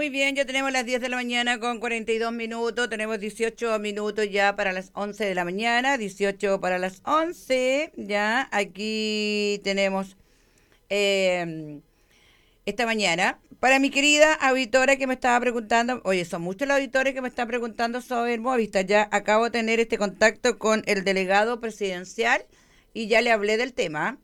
Muy bien, ya tenemos las 10 de la mañana con 42 minutos, tenemos 18 minutos ya para las 11 de la mañana, 18 para las 11, ya aquí tenemos eh, esta mañana. Para mi querida auditora que me estaba preguntando, oye, son muchos los auditores que me están preguntando sobre el Movistar, ya acabo de tener este contacto con el delegado presidencial y ya le hablé del tema,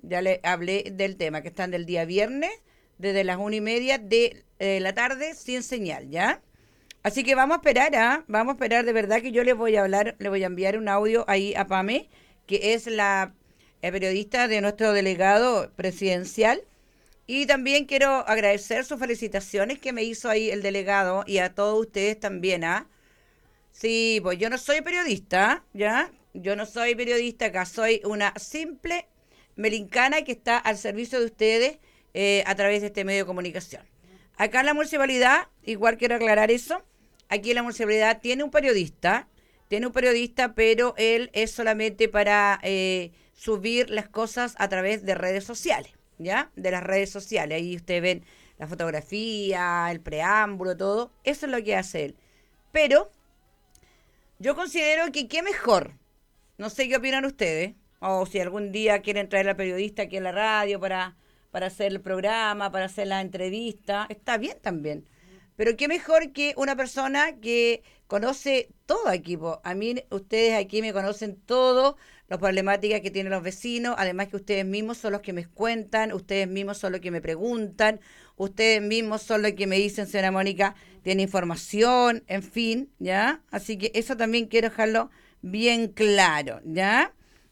que están del día viernes, desde las 1:30 de la tarde, sin señal, ¿ya? Así que vamos a esperar, ¿ah? Vamos a esperar, de verdad que yo les voy a hablar, le voy a enviar un audio ahí a Pame, que es la periodista de nuestro delegado presidencial. Y también quiero agradecer sus felicitaciones que me hizo ahí el delegado y a todos ustedes también, ¿ah? Sí, pues yo no soy periodista, ¿ya? Yo no soy periodista acá, soy una simple melincana que está al servicio de ustedes a través de este medio de comunicación. Acá en la municipalidad, igual quiero aclarar eso, aquí en la municipalidad tiene un periodista, pero él es solamente para subir las cosas a través de redes sociales, ¿ya? De las redes sociales, ahí ustedes ven la fotografía, el preámbulo, todo, eso es lo que hace él. Pero yo considero que qué mejor, no sé qué opinan ustedes, o si algún día quieren traer a la periodista aquí en la radio para hacer el programa, para hacer la entrevista, está bien también. Pero qué mejor que una persona que conoce todo aquí, po. A mí, ustedes aquí me conocen todo, las problemáticas que tienen los vecinos, además que ustedes mismos son los que me cuentan, ustedes mismos son los que me preguntan, ustedes mismos son los que me dicen, señora Mónica, tiene información, en fin, ¿ya? Así que eso también quiero dejarlo bien claro, ¿ya?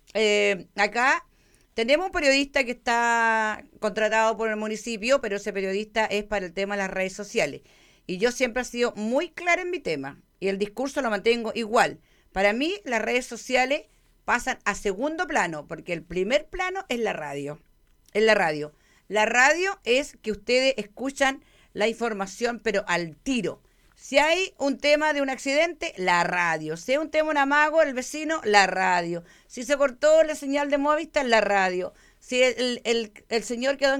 Acá tenemos un periodista que está contratado por el municipio, pero ese periodista es para el tema de las redes sociales. Y yo siempre he sido muy clara en mi tema y el discurso lo mantengo igual. Para mí las redes sociales pasan a segundo plano, porque el primer plano es la radio. Es la radio. La radio es que ustedes escuchan la información, pero al tiro. Si hay un tema de un accidente, la radio. Si hay un tema de un amago, el vecino, la radio. Si se cortó la señal de Movistar, la radio. Si el señor quedó